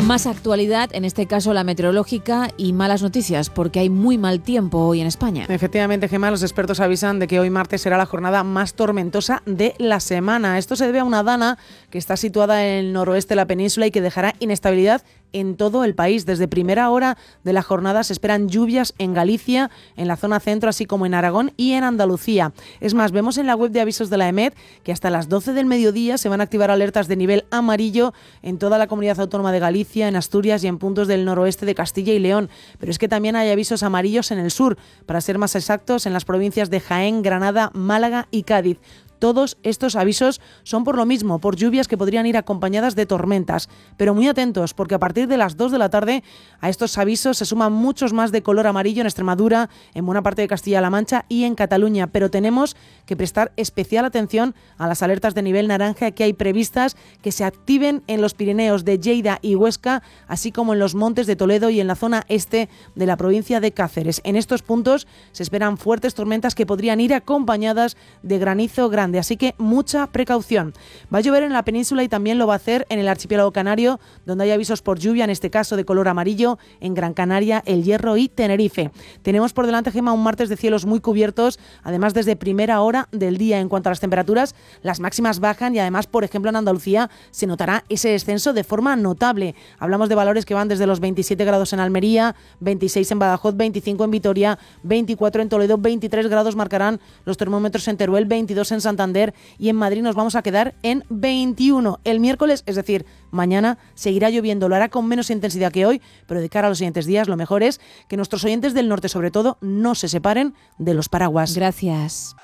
Más actualidad, en este caso la meteorológica, y malas noticias, porque hay muy mal tiempo hoy en España. Efectivamente, Gemma, los expertos avisan de que hoy martes será la jornada más tormentosa de la semana. Esto se debe a una dana que está situada en el noroeste de la península y que dejará inestabilidad en todo el país. Desde primera hora de la jornada se esperan lluvias en Galicia, en la zona centro, así como en Aragón y en Andalucía. Es más, vemos en la web de avisos de la EMET que hasta las 12 del mediodía se van a activar alertas de nivel amarillo en toda la comunidad autónoma de Galicia, en Asturias y en puntos del noroeste de Castilla y León. Pero es que también hay avisos amarillos en el sur, para ser más exactos, en las provincias de Jaén, Granada, Málaga y Cádiz. Todos estos avisos son por lo mismo, por lluvias que podrían ir acompañadas de tormentas. Pero muy atentos, porque a partir de las 2 de la tarde a estos avisos se suman muchos más de color amarillo en Extremadura, en buena parte de Castilla-La Mancha y en Cataluña. Pero tenemos que prestar especial atención a las alertas de nivel naranja que hay previstas que se activen en los Pirineos de Lleida y Huesca, así como en los montes de Toledo y en la zona este de la provincia de Cáceres. En estos puntos se esperan fuertes tormentas que podrían ir acompañadas de granizo grande. Así que mucha precaución. Va a llover en la península y también lo va a hacer en el archipiélago canario, donde hay avisos por lluvia, en este caso de color amarillo, en Gran Canaria, El Hierro y Tenerife. Tenemos por delante, Gemma, un martes de cielos muy cubiertos, además desde primera hora del día. En cuanto a las temperaturas, las máximas bajan y además, por ejemplo, en Andalucía se notará ese descenso de forma notable. Hablamos de valores que van desde los 27 grados en Almería, 26 en Badajoz, 25 en Vitoria, 24 en Toledo, 23 grados marcarán los termómetros en Teruel, 22 en Santander, y en Madrid nos vamos a quedar en 21. El miércoles, es decir, mañana, seguirá lloviendo, lo hará con menos intensidad que hoy, pero de cara a los siguientes días lo mejor es que nuestros oyentes del norte, sobre todo, no se separen de los paraguas. Gracias.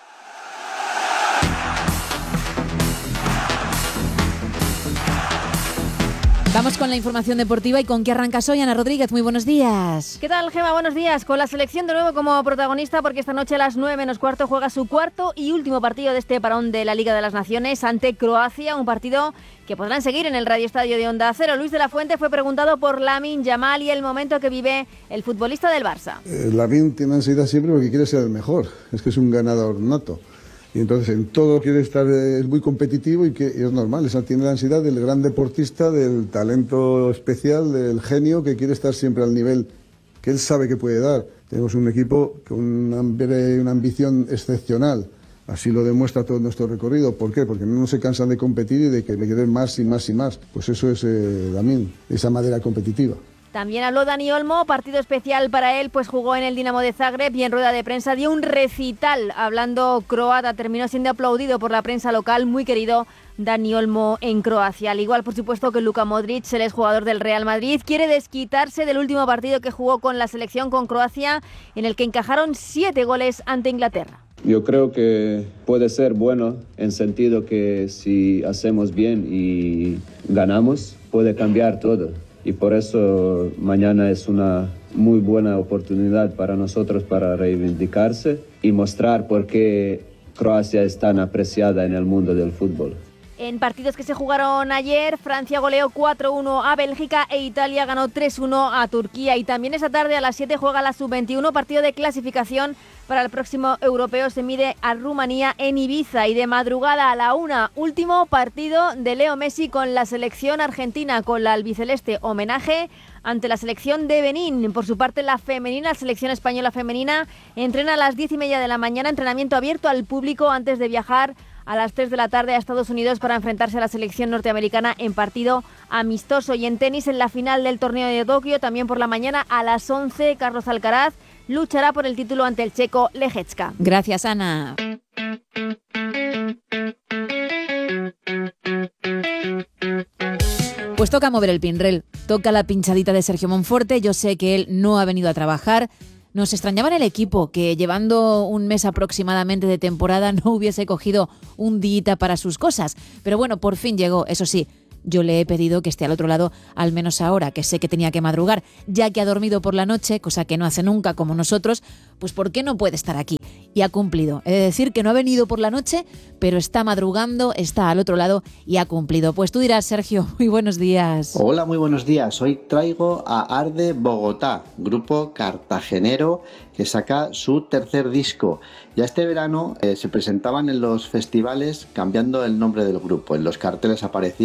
Vamos con la información deportiva y con qué arrancas hoy, Ana Rodríguez. Muy buenos días. ¿Qué tal, Gemma? Buenos días. Con la selección de nuevo como protagonista, porque esta noche a las 9:15 juega su cuarto y último partido de este parón de la Liga de las Naciones ante Croacia, un partido que podrán seguir en el Radio Estadio de Onda Cero. Luis de la Fuente fue preguntado por Lamine Yamal y el momento que vive el futbolista del Barça. Lamine tiene ansiedad siempre porque quiere ser el mejor, es que es un ganador nato. Y entonces en todo quiere estar, es muy competitivo y es normal, tiene la ansiedad del gran deportista, del talento especial, del genio que quiere estar siempre al nivel que él sabe que puede dar. Tenemos un equipo con una ambición excepcional, así lo demuestra todo nuestro recorrido. ¿Por qué? Porque no se cansan de competir y de que le quieren más y más y más. Pues eso es también esa madera competitiva. También habló Dani Olmo, partido especial para él, pues jugó en el Dinamo de Zagreb y en rueda de prensa dio un recital hablando croata. Terminó siendo aplaudido por la prensa local, muy querido Dani Olmo en Croacia. Al igual, por supuesto, que Luka Modric, el exjugador del Real Madrid, quiere desquitarse del último partido que jugó con la selección con Croacia, en el que encajaron 7 goles ante Inglaterra. Yo creo que puede ser bueno en sentido que si hacemos bien y ganamos, puede cambiar todo. Y por eso mañana es una muy buena oportunidad para nosotros para reivindicarse y mostrar por qué Croacia es tan apreciada en el mundo del fútbol. En partidos que se jugaron ayer, Francia goleó 4-1 a Bélgica e Italia ganó 3-1 a Turquía. Y también esta tarde a las 7 juega la Sub-21, partido de clasificación para el próximo europeo. Se mide a Rumanía en Ibiza. Y de madrugada a la 1, último partido de Leo Messi con la selección argentina, con la albiceleste, homenaje ante la selección de Benín. Por su parte, la femenina, la selección española femenina, entrena a las 10:30 de la mañana, entrenamiento abierto al público antes de viajar a las 3 de la tarde a Estados Unidos para enfrentarse a la selección norteamericana en partido amistoso. Y en tenis, en la final del torneo de Tokio, también por la mañana a las 11, Carlos Alcaraz luchará por el título ante el checo Lejecka. Gracias, Ana. Pues toca mover el pinrel, toca la pinchadita de Sergio Monforte. Yo sé que él no ha venido a trabajar. Nos extrañaba en el equipo que llevando un mes aproximadamente de temporada no hubiese cogido un día para sus cosas. Pero bueno, por fin llegó, eso sí. Yo le he pedido que esté al otro lado, al menos ahora, que sé que tenía que madrugar, ya que ha dormido por la noche, cosa que no hace nunca como nosotros, pues ¿por qué no puede estar aquí? Y ha cumplido. He de decir que no ha venido por la noche, pero está madrugando, está al otro lado y ha cumplido. Pues tú dirás, Sergio, muy buenos días. Hola, muy buenos días. Hoy traigo a Arde Bogotá, grupo cartagenero que saca su tercer disco. Ya este verano se presentaban en los festivales cambiando el nombre del grupo. En los carteles aparecía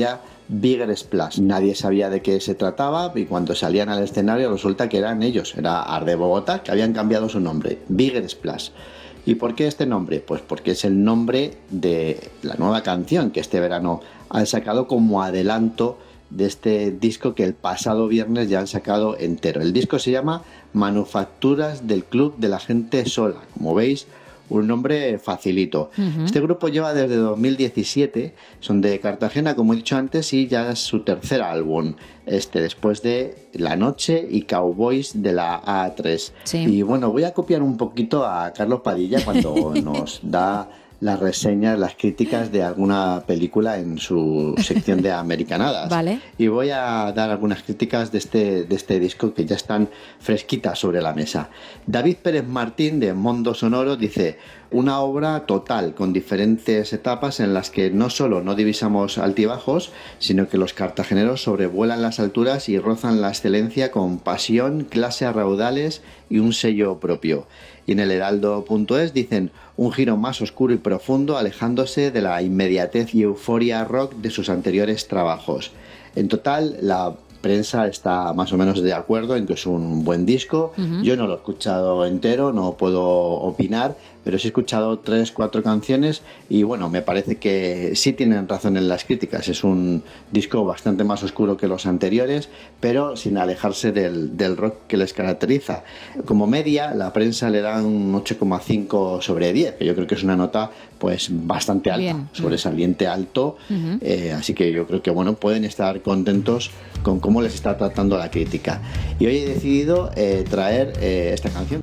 Bigger Splash. Nadie sabía de qué se trataba y cuando salían al escenario resulta que eran ellos, era Arde Bogotá, que habían cambiado su nombre, Bigger Splash. ¿Y por qué este nombre? Pues porque es el nombre de la nueva canción que este verano han sacado como adelanto de este disco que el pasado viernes ya han sacado entero. El disco se llama Manufacturas del Club de la Gente Sola. Como veis, un nombre facilito. Este grupo lleva desde 2017, son de Cartagena, como he dicho antes, y ya es su tercer álbum, después de La Noche y Cowboys de la A3. Sí. Y bueno, voy a copiar un poquito a Carlos Padilla cuando nos da las reseñas, las críticas de alguna película en su sección de americanadas. Vale. Y voy a dar algunas críticas de este disco que ya están fresquitas sobre la mesa. David Pérez Martín de Mondo Sonoro dice: una obra total con diferentes etapas en las que no solo no divisamos altibajos, sino que los cartageneros sobrevuelan las alturas y rozan la excelencia con pasión, clase a raudales y un sello propio. Y en el heraldo.es dicen: un giro más oscuro y profundo, alejándose de la inmediatez y euforia rock de sus anteriores trabajos. En total, la prensa está más o menos de acuerdo en que es un buen disco. Yo no lo he escuchado entero, no puedo opinar, pero sí he escuchado 3-4 canciones y bueno, me parece que sí tienen razón en las críticas. Es un disco bastante más oscuro que los anteriores, pero sin alejarse del rock que les caracteriza. Como media, la prensa le da un 8,5 sobre 10, que yo creo que es una nota pues bastante alta, bien, sobresaliente alto, así que yo creo que bueno, pueden estar contentos con cómo les está tratando la crítica. Y hoy he decidido traer esta canción.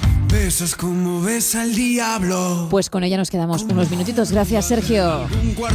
Besas como besa el diablo. Pues con ella nos quedamos unos minutitos. Gracias, Sergio.